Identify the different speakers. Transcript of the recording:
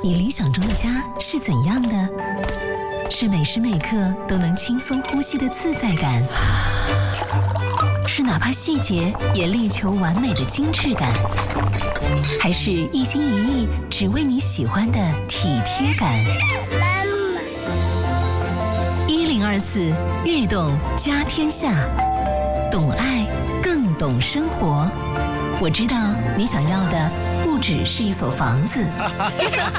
Speaker 1: 你理想中的家是怎样的？是每时每刻都能轻松呼吸的自在感，是哪怕细节也力求完美的精致感，还是一心一意只为你喜欢的体贴感？1024悦动家天下，懂爱更懂生活。我知道你想要的不只是一所房子。